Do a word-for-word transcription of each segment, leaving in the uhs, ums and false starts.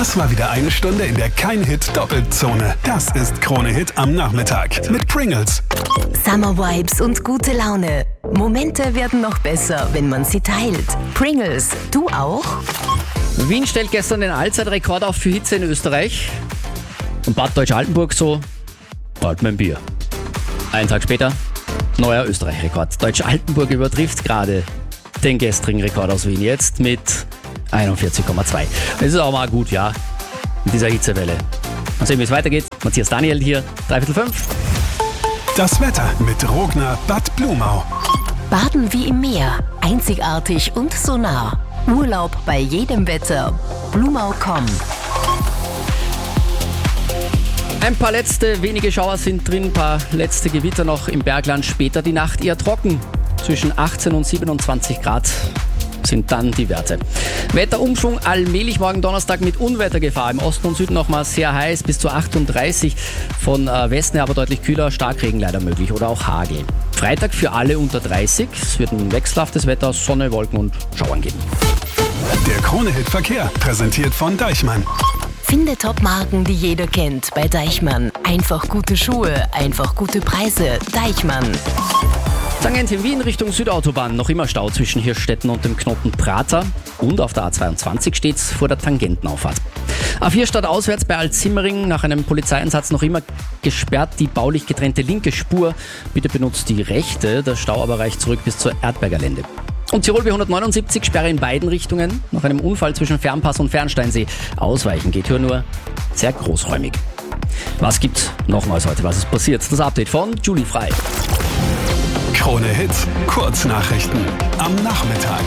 Das war wieder eine Stunde, in der kein Hit Doppelzone. Das ist Krone Hit am Nachmittag mit Pringles. Summer Vibes und gute Laune. Momente werden noch besser, wenn man sie teilt. Pringles, du auch? Wien stellt gestern den Allzeitrekord auf für Hitze in Österreich. Und Bad Deutsch-Altenburg so, bald mein Bier. Einen Tag später, neuer Österreich-Rekord. Deutsch-Altenburg übertrifft gerade den gestrigen Rekord aus Wien jetzt mit einundvierzig Komma zwei. Das ist auch mal gut, ja, mit dieser Hitzewelle. Mal sehen, wie es weitergeht. Matthias Daniel hier, drei Viertel fünf. Das Wetter mit Rogner Bad Blumau. Baden wie im Meer, einzigartig und so nah. Urlaub bei jedem Wetter. Blumau Punkt com. Ein paar letzte wenige Schauer sind drin, ein paar letzte Gewitter noch im Bergland. Später die Nacht eher trocken. Zwischen achtzehn und siebenundzwanzig Grad sind dann die Werte. Wetterumschwung allmählich morgen Donnerstag mit Unwettergefahr. Im Osten und Süden nochmal sehr heiß, bis zu achtunddreißig. Von äh, Westen her aber deutlich kühler, Starkregen leider möglich oder auch Hagel. Freitag für alle unter dreißig. Es wird ein wechselhaftes Wetter, Sonne, Wolken und Schauern geben. Der Krone-Hit Verkehr, präsentiert von Deichmann. Finde Top-Marken, die jeder kennt, bei Deichmann. Einfach gute Schuhe, einfach gute Preise. Deichmann. Tangent in Wien Richtung Südautobahn. Noch immer Stau zwischen Hirschstetten und dem Knoten Prater. Und auf der A zweiundzwanzig steht's vor der Tangentenauffahrt. A vier stadtauswärts bei Altsimmering. Nach einem Polizeieinsatz noch immer gesperrt die baulich getrennte linke Spur. Bitte benutzt die rechte. Der Stau aber reicht zurück bis zur Erdberger Lände. Und Tirol B hundertneunundsiebzig, Sperre in beiden Richtungen. Nach einem Unfall zwischen Fernpass und Fernsteinsee. Ausweichen geht hier nur sehr großräumig. Was gibt's nochmals heute? Was ist passiert? Das Update von Julie Frei. Krone Hit, Kurznachrichten am Nachmittag.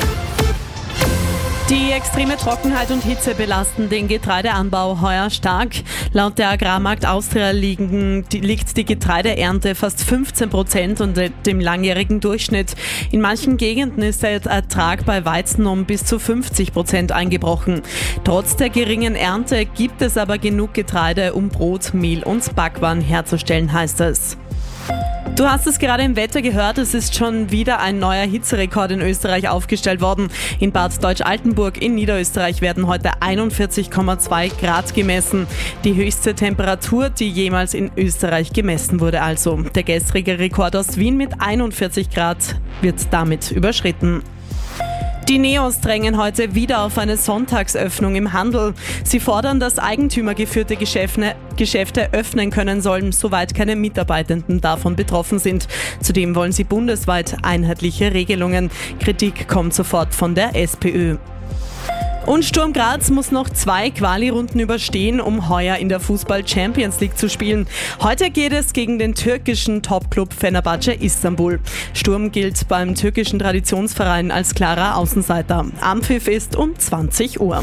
Die extreme Trockenheit und Hitze belasten den Getreideanbau heuer stark. Laut der Agrarmarkt Austria liegen, die, liegt die Getreideernte fast fünfzehn Prozent unter dem langjährigen Durchschnitt. In manchen Gegenden ist der Ertrag bei Weizen um bis zu fünfzig Prozent eingebrochen. Trotz der geringen Ernte gibt es aber genug Getreide, um Brot, Mehl und Backwaren herzustellen, heißt es. Du hast es gerade im Wetter gehört, es ist schon wieder ein neuer Hitzerekord in Österreich aufgestellt worden. In Bad Deutsch-Altenburg in Niederösterreich werden heute einundvierzig Komma zwei Grad gemessen. Die höchste Temperatur, die jemals in Österreich gemessen wurde also. Der gestrige Rekord aus Wien mit einundvierzig Grad wird damit überschritten. Die Neos drängen heute wieder auf eine Sonntagsöffnung im Handel. Sie fordern, dass eigentümergeführte Geschäfte, Geschäfte öffnen können sollen, soweit keine Mitarbeitenden davon betroffen sind. Zudem wollen sie bundesweit einheitliche Regelungen. Kritik kommt sofort von der SPÖ. Und Sturm Graz muss noch zwei Quali-Runden überstehen, um heuer in der Fußball-Champions League zu spielen. Heute geht es gegen den türkischen Topclub Fenerbahce Istanbul. Sturm gilt beim türkischen Traditionsverein als klarer Außenseiter. Anpfiff ist um zwanzig Uhr.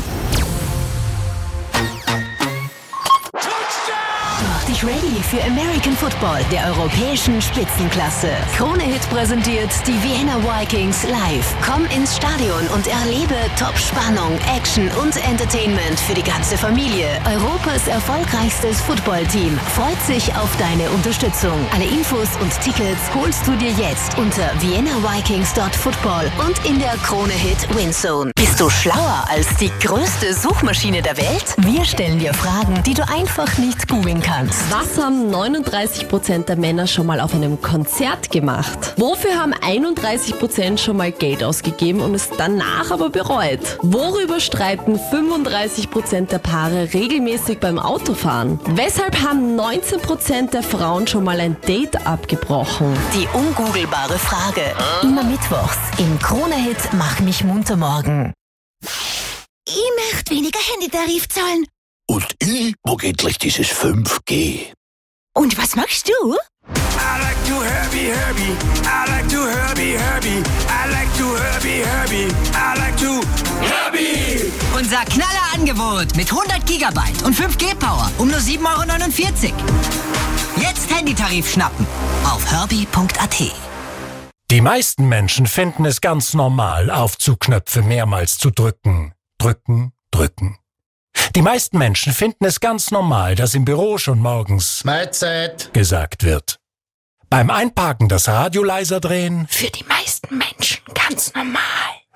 Dich ready für American Football der europäischen Spitzenklasse. Krone Hit präsentiert die Vienna Vikings live. Komm ins Stadion und erlebe Top-Spannung, Action und Entertainment für die ganze Familie. Europas erfolgreichstes Footballteam freut sich auf deine Unterstützung. Alle Infos und Tickets holst du dir jetzt unter vienna vikings dot football und in der Krone Hit Winzone. Bist du schlauer als die größte Suchmaschine der Welt? Wir stellen dir Fragen, die du einfach nicht googeln kannst. Was haben neununddreißig Prozent der Männer schon mal auf einem Konzert gemacht? Wofür haben einunddreißig Prozent schon mal Geld ausgegeben und es danach aber bereut? Worüber streiten fünfunddreißig Prozent der Paare regelmäßig beim Autofahren? Weshalb haben neunzehn Prozent der Frauen schon mal ein Date abgebrochen? Die ungoogelbare Frage. Immer mittwochs im Krone-Hit Mach mich munter morgen. Ich möchte weniger Handytarif zahlen. Und ich mag endlich dieses fünf G. Und was magst du? I like to Herbie, Herbie. I like to Herbie, Herbie. I like to Herbie, Herbie. I like to Herbie. Unser Knaller-Angebot mit hundert Gigabyte und fünf G Power um nur sieben Euro neunundvierzig. Jetzt Handytarif schnappen auf herbie punkt a t. Die meisten Menschen finden es ganz normal, Aufzugknöpfe mehrmals zu drücken. Drücken, drücken. Die meisten Menschen finden es ganz normal, dass im Büro schon morgens Mahlzeit gesagt wird. Beim Einparken das Radio leiser drehen. Für die meisten Menschen ganz normal.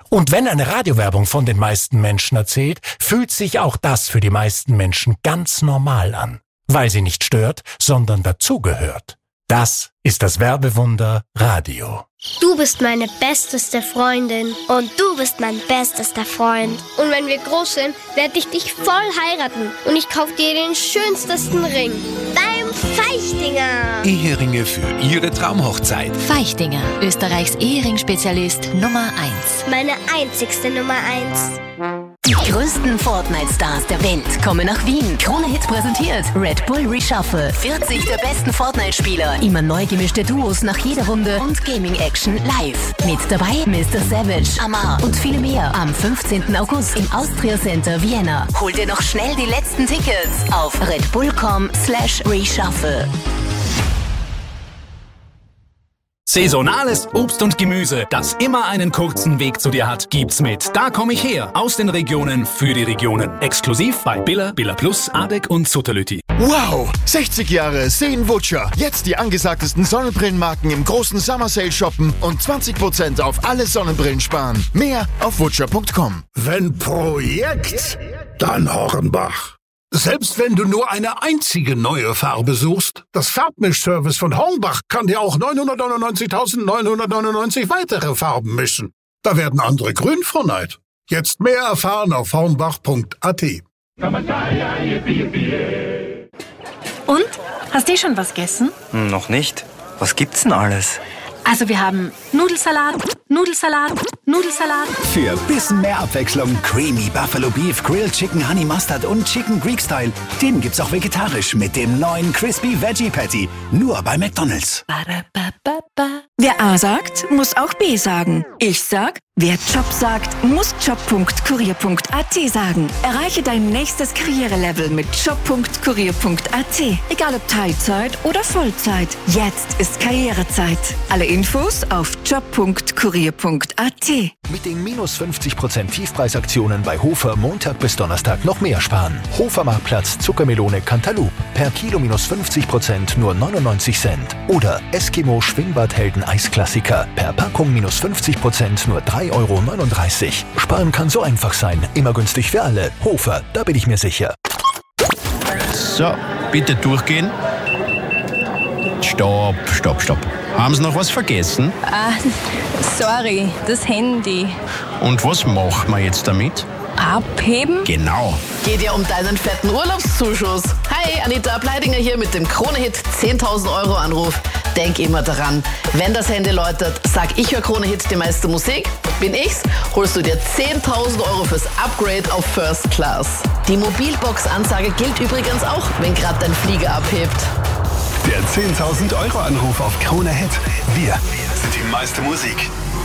Und wenn eine Radiowerbung von den meisten Menschen erzählt, fühlt sich auch das für die meisten Menschen ganz normal an. Weil sie nicht stört, sondern dazugehört. Das ist das Werbewunder Radio. Du bist meine besteste Freundin und du bist mein bestester Freund. Und wenn wir groß sind, werde ich dich voll heiraten und ich kaufe dir den schönsten Ring. Beim Feichtinger. Eheringe für Ihre Traumhochzeit. Feichtinger, Österreichs Ehering-Spezialist Nummer eins. Meine einzigste Nummer eins. Die größten Fortnite-Stars der Welt kommen nach Wien. Krone Hit präsentiert Red Bull Reshuffle. vierzig der besten Fortnite-Spieler. Immer neu gemischte Duos nach jeder Runde und Gaming-Action live. Mit dabei Mister Savage, Amar und viele mehr. Am fünfzehnten August im Austria Center Vienna. Hol dir noch schnell die letzten Tickets auf redbull punkt com slash reshuffle. Saisonales Obst und Gemüse, das immer einen kurzen Weg zu dir hat, gibt's mit Da komm ich her, aus den Regionen für die Regionen. Exklusiv bei Billa, Billa Plus, Adek und Sutterlüti. Wow, sechzig Jahre Seen Wutscher. Jetzt die angesagtesten Sonnenbrillenmarken im großen Summer Sale shoppen und zwanzig Prozent auf alle Sonnenbrillen sparen. Mehr auf wutscher punkt com. Wenn Projekt, dann Hornbach. Selbst wenn du nur eine einzige neue Farbe suchst, das Farbmischservice von Hornbach kann dir auch neunhundertneunundneunzigtausendneunhundertneunundneunzig weitere Farben mischen. Da werden andere grün vor Neid. Jetzt mehr erfahren auf hornbach punkt a t. Und? Hast du schon was gegessen? Hm, noch nicht. Was gibt's denn alles? Also wir haben Nudelsalat, Nudelsalat, Nudelsalat. Für ein bisschen mehr Abwechslung Creamy Buffalo Beef, Grilled Chicken Honey Mustard und Chicken Greek Style. Den gibt's auch vegetarisch mit dem neuen Crispy Veggie Patty. Nur bei McDonald's. Wer A sagt, muss auch B sagen. Ich sag, wer Job sagt, muss job punkt kurier punkt a t sagen. Erreiche dein nächstes Karrierelevel mit job punkt kurier punkt a t. Egal ob Teilzeit oder Vollzeit. Jetzt ist Karrierezeit. Alle Infos auf job punkt kurier punkt a t. Mit den minus fünfzig Prozent Tiefpreisaktionen bei Hofer Montag bis Donnerstag noch mehr sparen. Hofer Marktplatz Zuckermelone Cantaloupe. Per Kilo minus fünfzig Prozent nur neunundneunzig Cent. Oder Eskimo Schwingbadhelden Eisklassiker. Per Packung minus fünfzig Prozent nur drei Euro neununddreißig. Sparen kann so einfach sein. Immer günstig für alle. Hofer, da bin ich mir sicher. So, bitte durchgehen. Stopp, stopp, stopp. Haben Sie noch was vergessen? Ah, sorry, das Handy. Und was machen wir jetzt damit? Abheben? Genau. Geht ja um deinen fetten Urlaubszuschuss. Hi, Anita Pleidinger hier mit dem Krone-Hit zehntausend Euro Anruf. Denk immer daran, wenn das Handy läutet, sag ich höre Krone-Hit die meiste Musik. Bin ich's, holst du dir zehntausend Euro fürs Upgrade auf First Class. Die Mobilbox-Ansage gilt übrigens auch, wenn gerade dein Flieger abhebt. Der zehntausend Euro Anruf auf Krone Hit. Wir sind die meiste Musik.